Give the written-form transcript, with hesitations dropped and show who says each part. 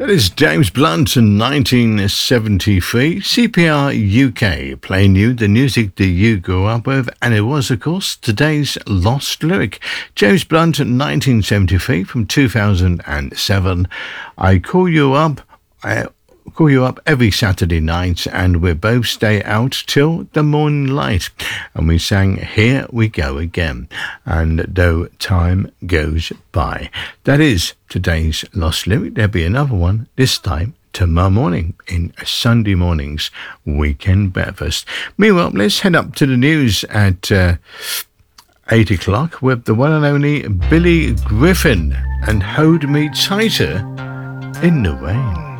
Speaker 1: That is James Blunt in 1973, CPR UK, playing you the music that you grew up with, and it was, of course, today's Lost Lyric. James Blunt in 1973 from 2007. I call you up every Saturday night, and we both stay out till the morning light. And we sang Here We Go Again, and though time goes by. That is today's Lost Lyric. There'll be another one this time tomorrow morning in Sunday morning's Weekend Breakfast. Meanwhile, let's head up to the news at 8 o'clock with the one and only Billy Griffin and Hold Me Tighter in the Rain.